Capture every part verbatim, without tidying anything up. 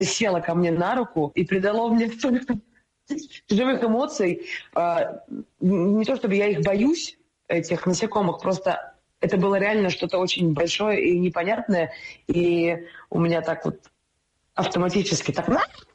села ко мне на руку и придало мне столько живых эмоций. Не то чтобы я их боюсь, этих насекомых, просто это было реально что-то очень большое и непонятное. И у меня так вот автоматически так...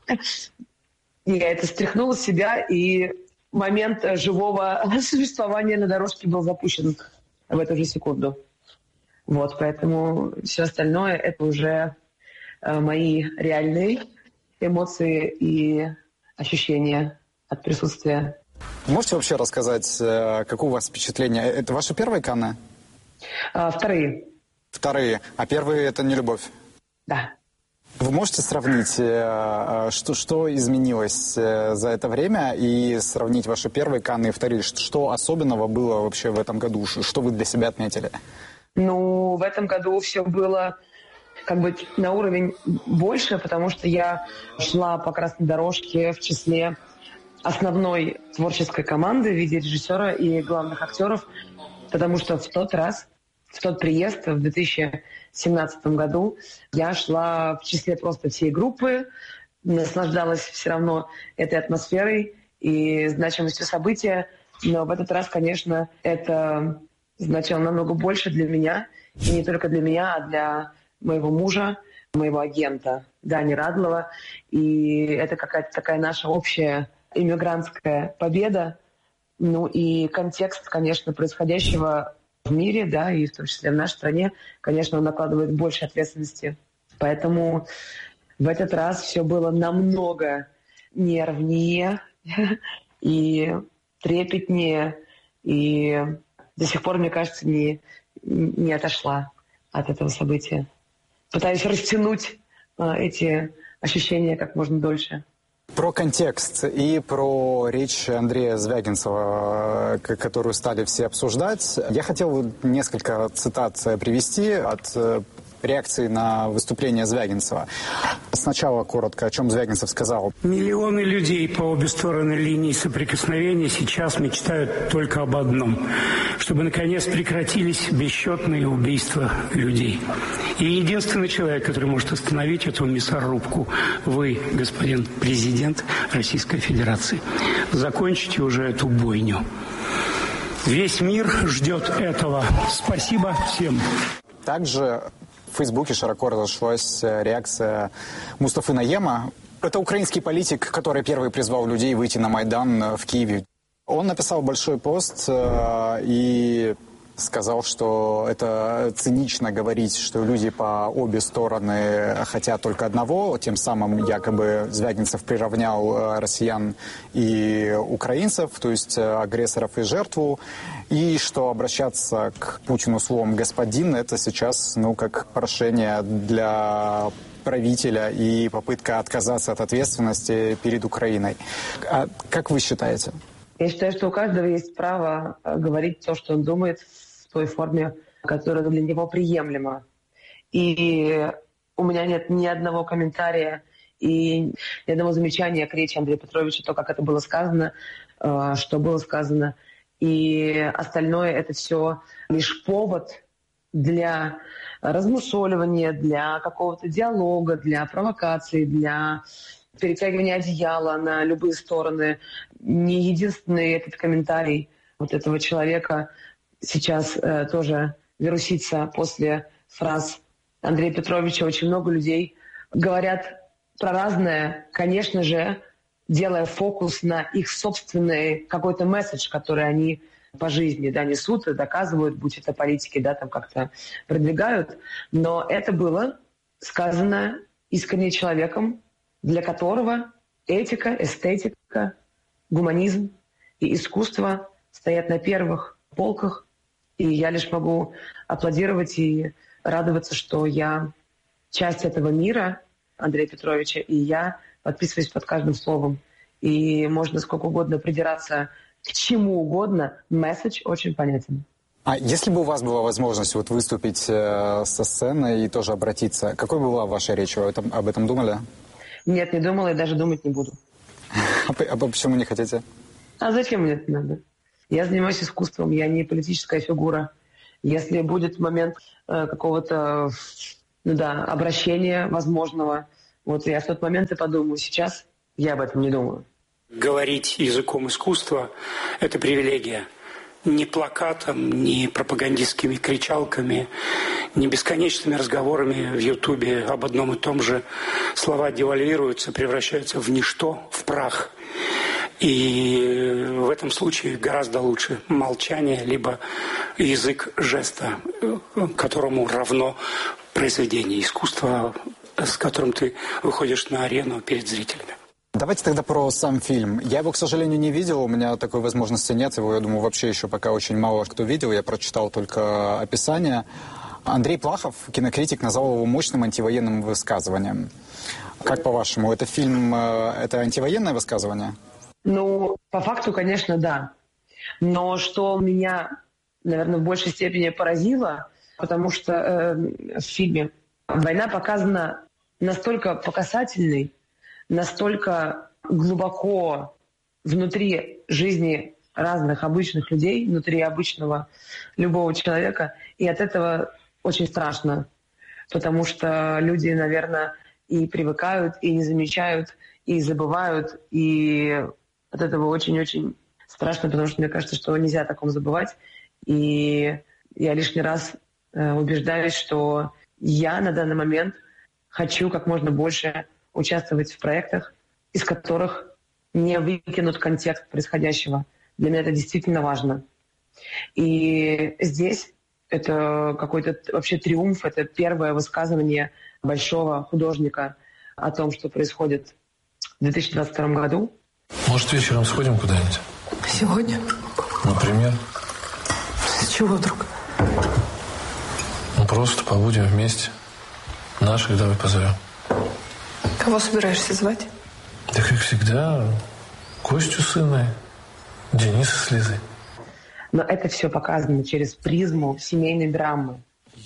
Я это стряхнула с себя, и момент живого существования на дорожке был запущен в эту же секунду. Вот, поэтому все остальное — это уже э, мои реальные эмоции и ощущения от присутствия. Можете вообще рассказать, какое у вас впечатление? Это ваши первые Канны? А, вторые. Вторые. А первые — это не любовь? Да. Вы можете сравнить, что, что изменилось за это время, и сравнить ваши первые Канны и вторые? Что особенного было вообще в этом году? Что вы для себя отметили? Ну, в этом году все было как бы на уровень больше, потому что я шла по красной дорожке в числе основной творческой команды в виде режиссера и главных актеров, потому что в тот раз, в тот приезд в две тысячи семнадцатом году я шла в числе просто всей группы, наслаждалась все равно этой атмосферой и значимостью события, но в этот раз, конечно, это значило намного больше для меня, и не только для меня, а для моего мужа, моего агента Дани Радлова, и это какая-то такая наша общая иммигрантская победа, ну и контекст, конечно, происходящего в мире, да, и в том числе в нашей стране, конечно, он накладывает больше ответственности. Поэтому в этот раз все было намного нервнее и трепетнее, и до сих пор, мне кажется, не, не отошла от этого события. Пытаюсь растянуть а, эти ощущения как можно дольше. Про контекст и про речь Андрея Звягинцева, которую стали все обсуждать. Я хотел несколько цитат привести от реакции на выступление Звягинцева. Сначала коротко, о чем Звягинцев сказал. Миллионы людей по обе стороны линии соприкосновения сейчас мечтают только об одном. Чтобы, наконец, прекратились бесчетные убийства людей. И единственный человек, который может остановить эту мясорубку, вы, господин президент Российской Федерации. Закончите уже эту бойню. Весь мир ждет этого. Спасибо всем. Также в Фейсбуке широко разошлась реакция Мустафы Наема. Это украинский политик, который первый призвал людей выйти на Майдан в Киеве. Он написал большой пост э, и сказал, что это цинично говорить, что люди по обе стороны хотят только одного. Тем самым якобы Звягинцев приравнял россиян и украинцев, то есть агрессоров и жертву. И что обращаться к Путину словом «господин» — это сейчас, ну, как прошение для правителя и попытка отказаться от ответственности перед Украиной. А как вы считаете? Я считаю, что у каждого есть право говорить то, что он думает, в той форме, которая для него приемлема. И у меня нет ни одного комментария и ни одного замечания к речи Андрея Петровича, то, как это было сказано, что было сказано. И остальное — это все лишь повод для размусоливания, для какого-то диалога, для провокации, для перетягивания одеяла на любые стороны. Не единственный этот комментарий вот этого человека сейчас э, тоже вирусится после фраз Андрея Петровича. Очень много людей говорят про разное, конечно же, делая фокус на их собственный какой-то месседж, который они по жизни, да, несут и доказывают, будь это политики, да, там как-то продвигают. Но это было сказано искренне человеком, для которого этика, эстетика, гуманизм и искусство стоят на первых полках. И я лишь могу аплодировать и радоваться, что я часть этого мира Андрея Петровича, и я подписываюсь под каждым словом. И можно сколько угодно придираться к чему угодно, месседж очень понятен. А если бы у вас была возможность вот выступить э, со сцены и тоже обратиться, какой бы была ваша речь? Вы этом, об этом думали? Нет, не думала и даже думать не буду. А почему не хотите? А зачем мне это надо? Я занимаюсь искусством, я не политическая фигура. Если будет момент э, какого-то, ну да, обращения возможного, Вот я в тот момент и подумаю, сейчас я об этом не думаю. Говорить языком искусства – это привилегия. Ни плакатом, ни пропагандистскими кричалками, ни бесконечными разговорами в Ютубе об одном и том же. Слова девальвируются, превращаются в ничто, в прах. И в этом случае гораздо лучше молчание, либо язык жеста, которому равно произведение искусства, с которым ты выходишь на арену перед зрителями. Давайте тогда про сам фильм. Я его, к сожалению, не видел, у меня такой возможности нет. Его, я думаю, вообще еще пока очень мало кто видел. Я прочитал только описание. Андрей Плахов, кинокритик, назвал его мощным антивоенным высказыванием. Как по-вашему, это фильм, это антивоенное высказывание? Ну, по факту, конечно, да. Но что меня, наверное, в большей степени поразило, потому что э, в фильме война показана настолько по касательной, настолько глубоко внутри жизни разных обычных людей, внутри обычного любого человека. И от этого очень страшно, потому что люди, наверное, и привыкают, и не замечают, и забывают. И от этого очень-очень страшно, потому что мне кажется, что нельзя о таком забывать. И я лишний раз э, убеждаюсь, что я на данный момент хочу как можно больше участвовать в проектах, из которых не выкинут контекст происходящего. Для меня это действительно важно. И здесь это какой-то вообще триумф, это первое высказывание большого художника о том, что происходит в две тысячи двадцать втором году. Может, вечером сходим куда-нибудь? Сегодня? Например? С чего вдруг? Ну, просто побудем вместе. Наших давай позовем. Кого собираешься звать? Да, как всегда, Костю с Инной, Дениса с Лизой. Но это все показано через призму семейной драмы.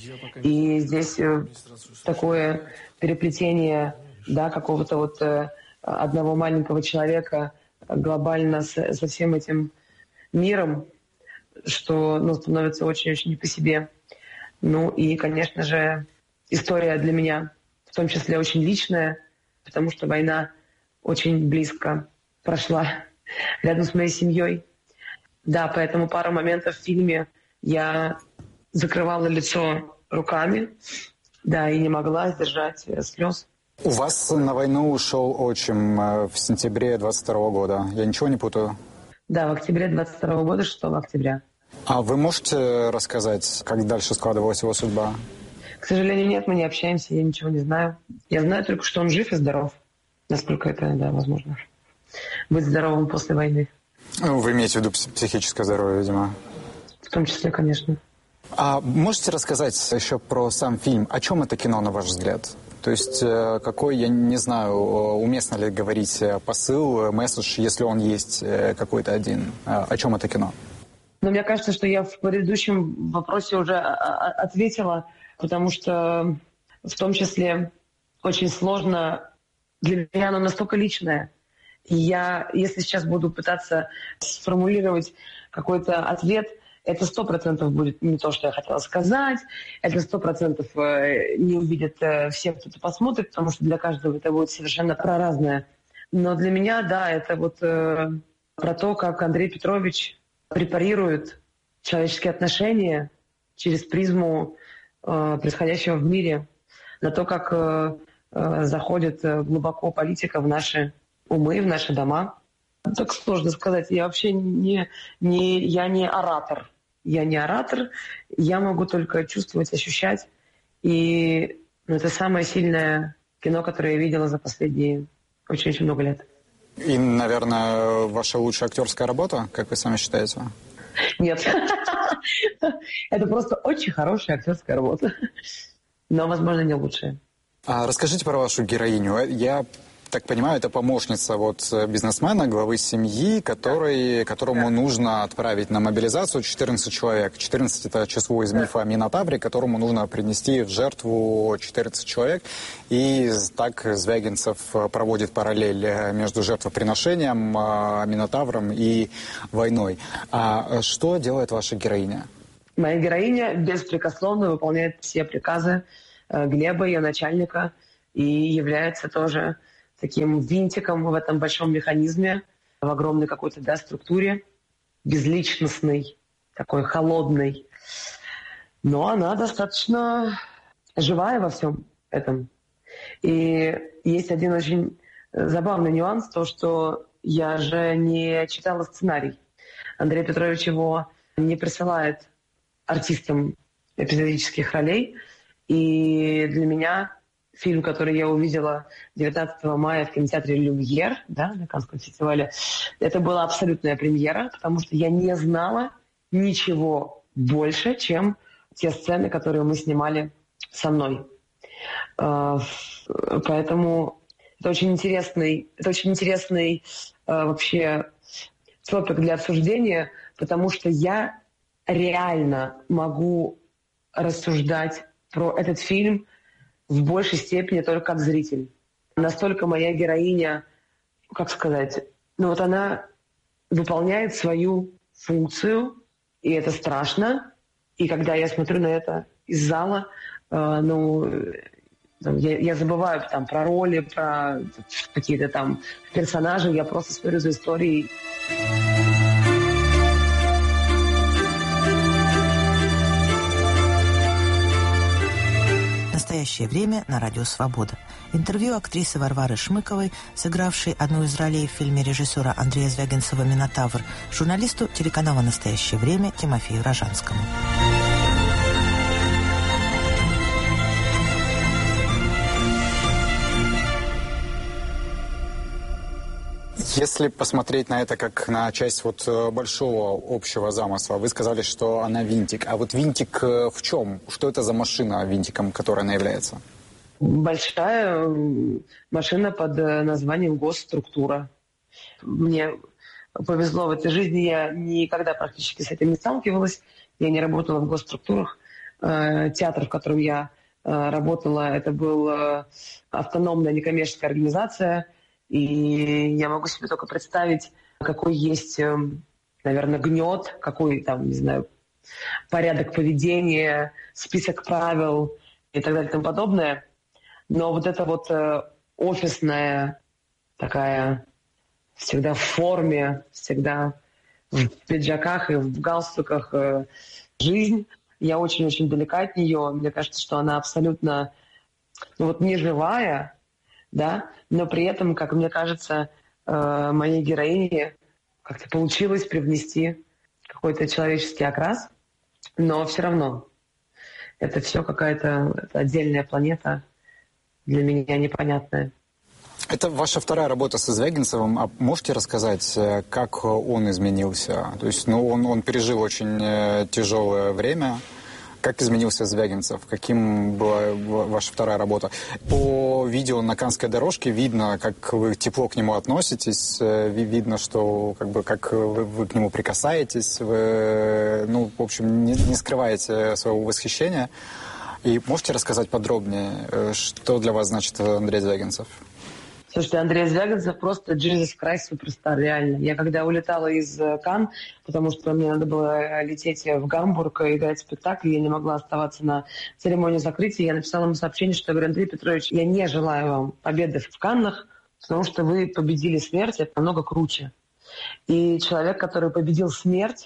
И здесь э, такое переплетение, да, какого-то вот э, одного маленького человека глобально с, со всем этим миром, что, ну, становится очень-очень не по себе. Ну и, конечно же, история для меня в том числе очень личная, потому что война очень близко прошла рядом с моей семьей. Да, поэтому пару моментов в фильме я закрывала лицо руками, да, и не могла сдержать слез. У вас на войну ушел отчим в сентябре двадцать второго года. Я ничего не путаю? Да, в октябре двадцать второго года, шестого октября. А вы можете рассказать, как дальше складывалась его судьба? К сожалению, нет, мы не общаемся, я ничего не знаю. Я знаю только, что он жив и здоров. Насколько это, да, возможно. Быть здоровым после войны. Ну, вы имеете в виду психическое здоровье, видимо? В том числе, конечно. А можете рассказать еще про сам фильм? О чем это кино, на ваш взгляд? То есть какой, я не знаю, уместно ли говорить посыл, месседж, если он есть какой-то один? О чем это кино? Но мне кажется, что я в предыдущем вопросе уже ответила, потому что в том числе очень сложно, для меня оно настолько личное. И я, если сейчас буду пытаться сформулировать какой-то ответ, это сто процентов будет не то, что я хотела сказать, это сто процентов не увидят все, кто это посмотрит, потому что для каждого это будет совершенно проразное. Но для меня, да, это вот э, про то, как Андрей Петрович препарирует человеческие отношения через призму э, происходящего в мире, на то, как э, э, заходит глубоко политика в наши умы, в наши дома. Так сложно сказать. Я вообще не, не, я не оратор. Я не оратор. Я могу только чувствовать, ощущать. И ну, это самое сильное кино, которое я видела за последние очень-очень много лет. И, наверное, ваша лучшая актерская работа, как вы сами считаете? Нет. Это просто очень хорошая актерская работа. Но, возможно, не лучшая. А расскажите про вашу героиню. Я так понимаю, это помощница вот бизнесмена, главы семьи, который, которому нужно отправить на мобилизацию четырнадцать человек. четырнадцать – это число из мифа о Минотавре, которому нужно принести в жертву четырнадцать человек. И так Звягинцев проводит параллель между жертвоприношением, Минотавром и войной. А что делает ваша героиня? Моя героиня беспрекословно выполняет все приказы Глеба, ее начальника. и является тоже таким винтиком в этом большом механизме, в огромной какой-то, да, структуре, безличностной, такой холодной. Но она достаточно живая во всем этом. И есть один очень забавный нюанс, то, что я же не читала сценарий. Андрей Петрович его не присылает артистам эпизодических ролей. И для меня фильм, который я увидела девятнадцатого мая в кинотеатре «Люмьер», да, на Каннском фестивале, это была абсолютная премьера, потому что я не знала ничего больше, чем те сцены, которые мы снимали со мной. Поэтому это очень интересный, это очень интересный вообще топик для обсуждения, потому что я реально могу рассуждать про этот фильм в большей степени только как зритель. Настолько моя героиня, как сказать, ну вот она выполняет свою функцию, и это страшно. И когда я смотрю на это из зала, э, ну, я, я забываю там про роли, про какие-то там персонажи, я просто смотрю за историей. «Настоящее время» на Радио Свобода. Интервью актрисы Варвары Шмыковой, сыгравшей одну из ролей в фильме режиссера Андрея Звягинцева «Минотавр», журналисту телеканала «Настоящее время» Тимофею Рожанскому. Если посмотреть на это как на часть вот большого общего замысла, вы сказали, что она винтик. А вот винтик в чем? Что это за машина винтиком, которой она является? Большая машина под названием госструктура. Мне повезло в этой жизни, я никогда практически с этим не сталкивалась. Я не работала в госструктурах. Театр, в котором я работала, это была автономная некоммерческая организация. И я могу себе только представить, какой есть, наверное, гнет, какой там, не знаю, порядок поведения, список правил и так далее и тому подобное. Но вот эта вот офисная такая, всегда в форме, всегда в пиджаках и в галстуках жизнь, я очень-очень далека от нее. Мне кажется, что она абсолютно, ну вот, неживая, да, но при этом, как мне кажется, э, моей героине как-то получилось привнести какой-то человеческий окрас, но все равно это все какая-то это отдельная планета, для меня непонятная. Это ваша вторая работа со Звягинцевым. А можете рассказать, как он изменился? То есть, ну, он, он пережил очень тяжелое время. Как изменился Звягинцев? Каким была ваша вторая работа? По видео на Каннской дорожке видно, как вы тепло к нему относитесь, видно, что как бы как вы, вы к нему прикасаетесь, вы, ну, в общем, не, не скрываете своего восхищения. И можете рассказать подробнее, что для вас значит Андрей Звягинцев? Слушайте, Андрей Звягинцев просто Jesus Christ суперстар, реально. Я когда улетала из Канн, потому что мне надо было лететь в Гамбург и играть спектакль, я не могла оставаться на церемонии закрытия, я написала ему сообщение, что я говорю: Андрей Петрович, я не желаю вам победы в Каннах, потому что вы победили смерть, это намного круче. И человек, который победил смерть,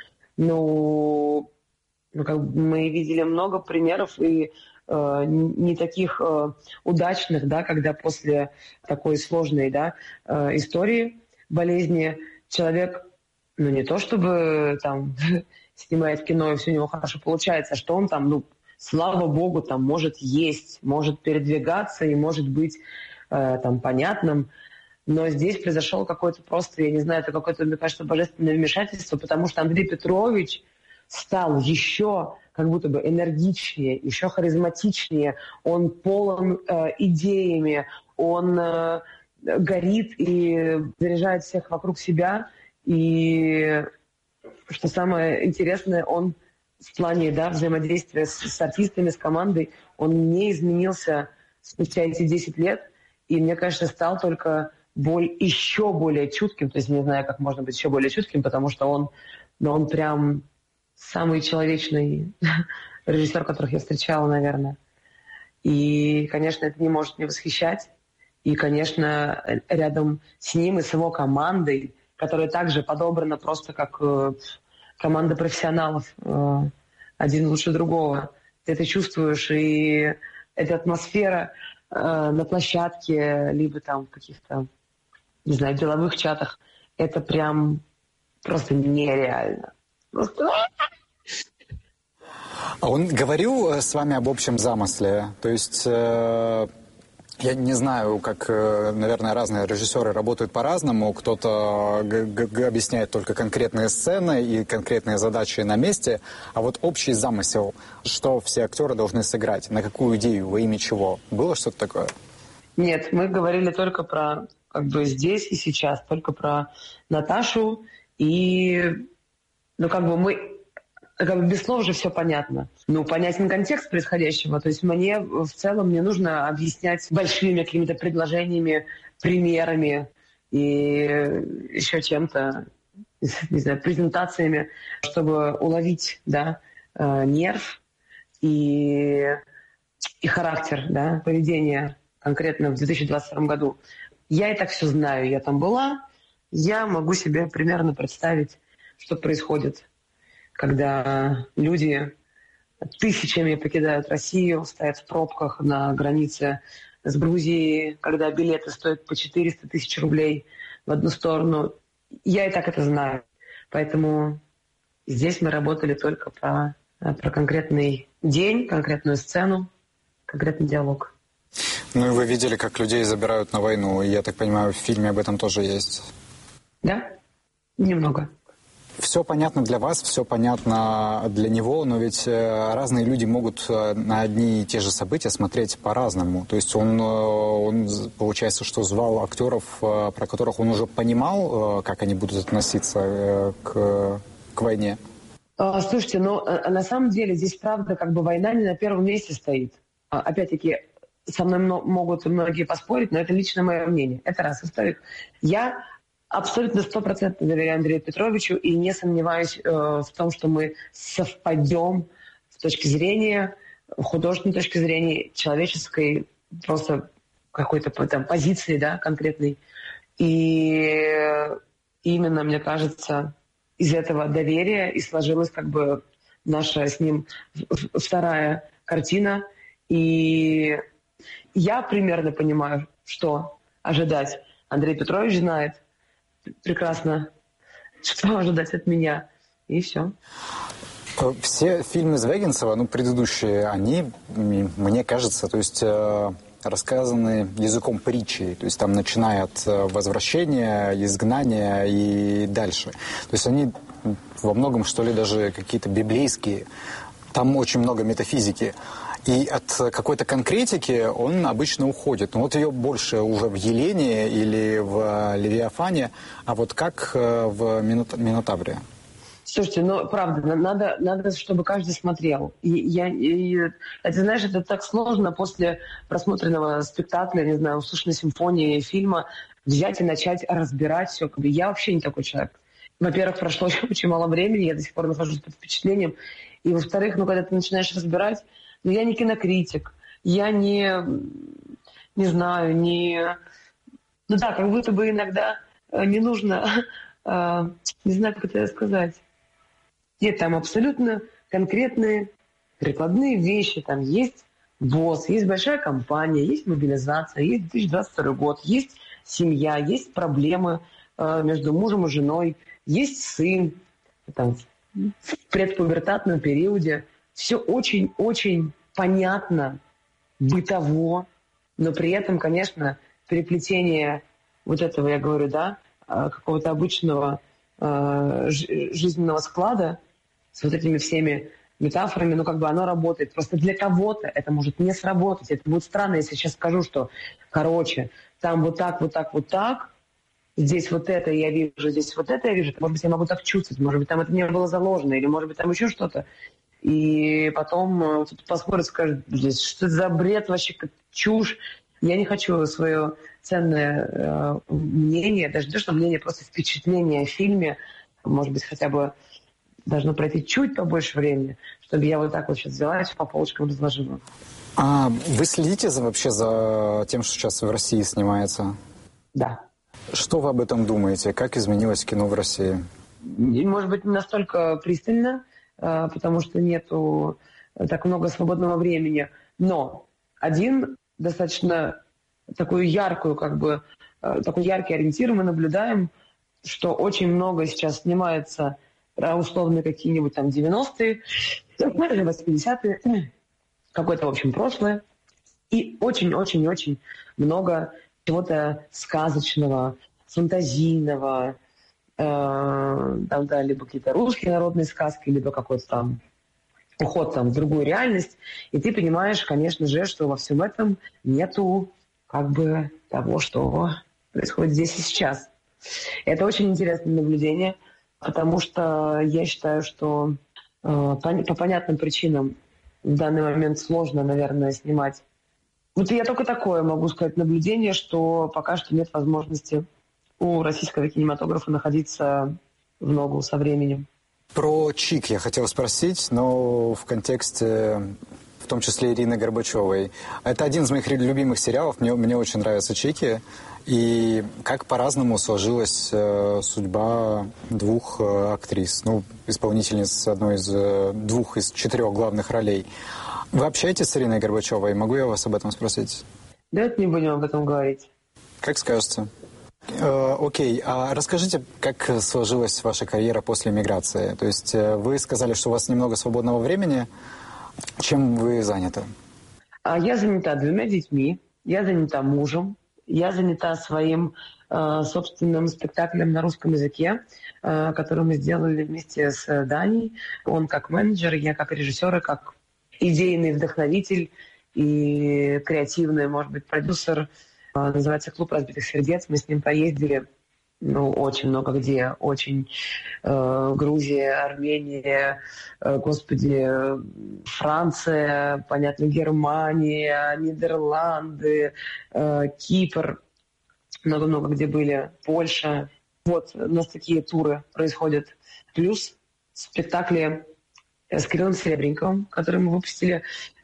ну, ну как мы видели много примеров, и не таких э, удачных, да, когда после такой сложной, да, э, истории болезни человек, ну, не то чтобы там снимает кино и все у него хорошо получается, а что он там, ну, слава богу, там может есть, может передвигаться и может быть э, там понятным. Но здесь произошел какой-то просто, я не знаю, это какое-то, мне кажется, божественное вмешательство, потому что Андрей Петрович стал еще как будто бы энергичнее, еще харизматичнее, он полон э, идеями, он э, горит и заряжает всех вокруг себя. И что самое интересное, он в плане, да, взаимодействия с, с артистами, с командой, он не изменился спустя эти десять лет. И, мне кажется, стал только боль, еще более чутким. То есть не знаю, как можно быть еще более чутким, потому что он, ну, он прям... самый человечный режиссер, которых я встречала, наверное. И, конечно, это не может не восхищать. И, конечно, рядом с ним и с его командой, которая также подобрана просто как э, команда профессионалов, э, один лучше другого. Ты это чувствуешь, и эта атмосфера э, на площадке, либо там в каких-то, не знаю, деловых чатах, это прям просто нереально. А он говорил с вами об общем замысле? То есть, э, я не знаю, как, э, наверное, разные режиссеры работают по-разному. Кто-то г- г- объясняет только конкретные сцены и конкретные задачи на месте. А вот общий замысел, что все актеры должны сыграть, на какую идею, во имя чего? Было что-то такое? Нет, мы говорили только про, как бы здесь и сейчас, только про Наташу. И, ну, как бы мы... Как бы без слов же все понятно. Ну, понятен контекст происходящего. То есть мне в целом не нужно объяснять большими какими-то предложениями, примерами и еще чем-то, не знаю, презентациями, чтобы уловить, да, нерв и, и характер, да, поведения конкретно в две тысячи двадцать втором году. Я и так все знаю. Я там была. Я могу себе примерно представить, что происходит, когда люди тысячами покидают Россию, стоят в пробках на границе с Грузией, когда билеты стоят по четыреста тысяч рублей в одну сторону. Я и так это знаю. Поэтому здесь мы работали только про, про конкретный день, конкретную сцену, конкретный диалог. Ну и вы видели, как людей забирают на войну. И я так понимаю, в фильме об этом тоже есть. Да? Немного. Все понятно для вас, все понятно для него, но ведь разные люди могут на одни и те же события смотреть по-разному. То есть он, он получается, что звал актеров, про которых он уже понимал, как они будут относиться к, к войне. Слушайте, ну на самом деле здесь правда как бы война не на первом месте стоит. Опять-таки, со мной могут многие поспорить, но это лично мое мнение. Это раз. Во-вторых, я абсолютно стопроцентно доверяю Андрею Петровичу и не сомневаюсь э, в том, что мы совпадем с точки зрения, художественной точки зрения, человеческой, просто какой-то там позиции, да, конкретной. И именно, мне кажется, из этого доверия и сложилась как бы наша с ним вторая картина. И я примерно понимаю, что ожидать. Андрей Петрович знает прекрасно, что ожидать от меня. И все. Все фильмы Звягинцева, ну, предыдущие, они, мне кажется, то есть э, рассказаны языком притчи. То есть там, начиная от возвращения, изгнания и дальше. То есть они во многом, что ли, даже какие-то библейские. Там очень много метафизики. И от какой-то конкретики он обычно уходит. Но вот ее больше уже в Елене или в Левиафане, а вот как в Минотавре? Слушайте, ну, правда, надо, надо, чтобы каждый смотрел. И я, и, это, знаешь, это так сложно после просмотренного спектакля, не знаю, услышанной симфонии, фильма, взять и начать разбирать все. Я вообще не такой человек. Во-первых, прошло очень мало времени, я до сих пор нахожусь под впечатлением. И, во-вторых, ну, когда ты начинаешь разбирать, ну, я не кинокритик, я не, не знаю, не... Ну да, как будто бы иногда не нужно, э, не знаю, как это сказать. Нет, там абсолютно конкретные прикладные вещи. Там есть босс, есть большая компания, есть мобилизация, есть две тысячи двадцать второй год, есть семья, есть проблемы э, между мужем и женой, есть сын там, в предпубертатном периоде. Все очень-очень понятно, бытово, но при этом, конечно, переплетение вот этого, я говорю, да, какого-то обычного э, жизненного склада с вот этими всеми метафорами, ну, как бы оно работает. Просто для кого-то это может не сработать. Это будет странно, если я сейчас скажу, что, короче, там вот так, вот так, вот так, здесь вот это я вижу, здесь вот это я вижу. Может быть, я могу так чувствовать, может быть, там это не было заложено, или, может быть, там еще что-то. И потом кто-то посмотрит и скажет, здесь что это за бред вообще, как чушь. Я не хочу свое ценное э, мнение, даже не то, что мнение, просто впечатление о фильме, может быть, хотя бы должно пройти чуть побольше времени, чтобы я вот так вот сейчас взяла и по полочкам разложила. А вы следите за, вообще за тем, что сейчас в России снимается? Да. Что вы об этом думаете? Как изменилось кино в России? Может быть, не настолько пристально, потому что нету так много свободного времени. Но один достаточно такую яркую, как бы, такой яркий ориентир мы наблюдаем, что очень много сейчас снимается про условно какие-нибудь там девяностые, восьмидесятые, какое-то, в общем, прошлое. И очень-очень-очень много чего-то сказочного, фантазийного, э, там, да, либо какие-то русские народные сказки, либо какой-то там уход там, в другую реальность. И ты понимаешь, конечно же, что во всем этом нету как бы того, что происходит здесь и сейчас. Это очень интересное наблюдение, потому что я считаю, что э, по, по понятным причинам в данный момент сложно, наверное, снимать. Вот я только такое могу сказать наблюдение, что пока что нет возможности у российского кинематографа находиться в ногу со временем. Про «Чик» я хотел спросить, но в контексте, в том числе, Ирины Горбачевой. Это один из моих любимых сериалов, мне, мне очень нравятся «Чики». И как по-разному сложилась э, судьба двух э, актрис, ну, исполнительниц одной из э, двух из четырех главных ролей. Вы общаетесь с Ириной Горбачевой? Могу я вас об этом спросить? Давайте не будем об этом говорить. Как скажете. Э, окей, а расскажите, как сложилась ваша карьера после миграции? То есть э, вы сказали, что у вас немного свободного времени. Чем вы заняты? Я занята двумя детьми, я занята мужем, я занята своим э, собственным спектаклем на русском языке, э, который мы сделали вместе с Даней. Он как менеджер, я как режиссер, и как идейный вдохновитель и креативный, может быть, продюсер. Э, называется «Клуб разбитых сердец». Мы с ним поездили ну, очень много где. Очень э, Грузия, Армения, э, господи, Франция, понятно, Германия, Нидерланды, э, Кипр. Много-много где были. Польша. Вот у нас такие туры происходят. Плюс спектакли с Кириллом Серебренниковым, который мы выпустили.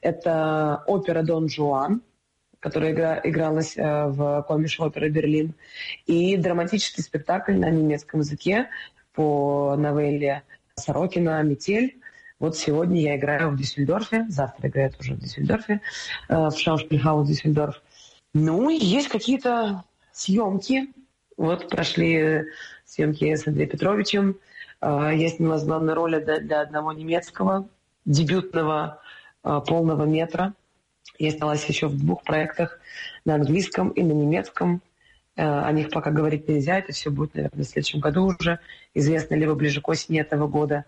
Это опера «Дон Жуан», которая игра, игралась э, в Комиш опере Берлин, и драматический спектакль на немецком языке по новелле Сорокина «Метель». Вот сегодня я играю в Дюссельдорфе, завтра играю тоже в Дюссельдорфе, э, в Шаушпильхаус Дюссельдорф. Ну, и есть какие-то съемки. Вот прошли съемки с Андреем Петровичем. Э, я снялась главной роли для, для одного немецкого, дебютного э, полного метра. Я снялась еще в двух проектах на английском и на немецком. О них пока говорить нельзя. Это все будет, наверное, в следующем году уже известно, либо ближе к осени этого года.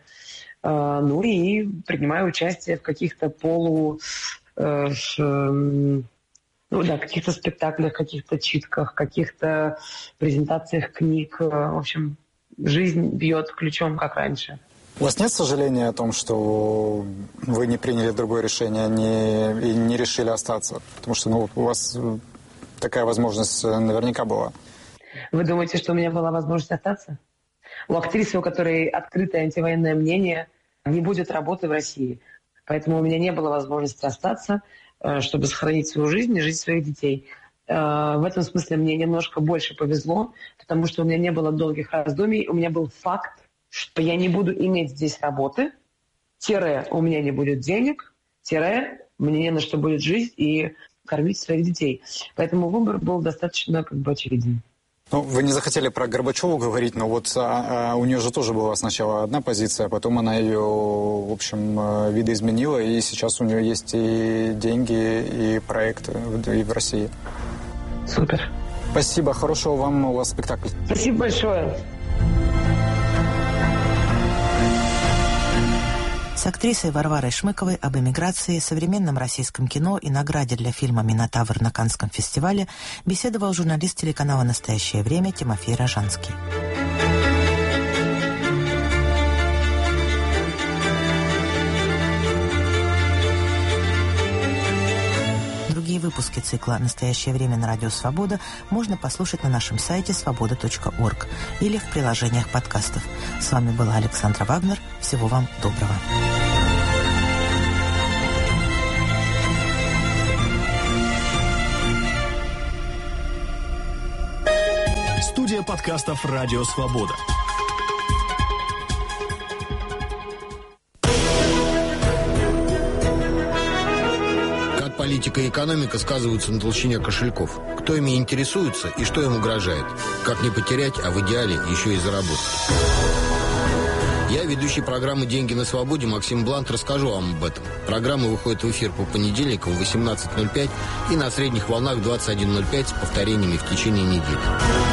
Ну и принимаю участие в каких-то полу... Ну да, каких-то спектаклях, каких-то читках, каких-то презентациях книг. В общем, жизнь бьет ключом, как раньше. У вас нет сожаления о том, что вы не приняли другое решение не, и не решили остаться? Потому что ну, у вас такая возможность наверняка была. Вы думаете, что у меня была возможность остаться? У актрисы, у которой открытое антивоенное мнение, не будет работы в России. Поэтому у меня не было возможности остаться, чтобы сохранить свою жизнь и жизнь своих детей. В этом смысле мне немножко больше повезло, потому что у меня не было долгих раздумий, у меня был факт, что я не буду иметь здесь работы, тире, у меня не будет денег, тире, мне не на что будет жить и кормить своих детей. Поэтому выбор был достаточно как бы очевиден. Ну, вы не захотели про Горбачеву говорить, но вот а, а у нее же тоже была сначала одна позиция, а потом она ее, в общем, видоизменила, и сейчас у нее есть и деньги, и проекты и в России. Супер. Спасибо, хорошего вам у вас спектакля. Спасибо большое. С актрисой Варварой Шмыковой об эмиграции, современном российском кино и награде для фильма «Минотавр» на Каннском фестивале беседовал журналист телеканала «Настоящее время» Тимофей Рожанский. Другие выпуски цикла «Настоящее время» на Радио Свобода можно послушать на нашем сайте свобода точка орг или в приложениях подкастов. С вами была Александра Вагнер. Всего вам доброго. Студия подкастов «Радио Свобода». Как политика и экономика сказываются на толщине кошельков? Кто ими интересуется и что им угрожает? Как не потерять, а в идеале еще и заработать? Я, ведущий программы «Деньги на свободе» Максим Блант, расскажу вам об этом. Программа выходит в эфир по понедельникам в восемнадцать ноль пять и на средних волнах двадцать один ноль пять с повторениями в течение недели.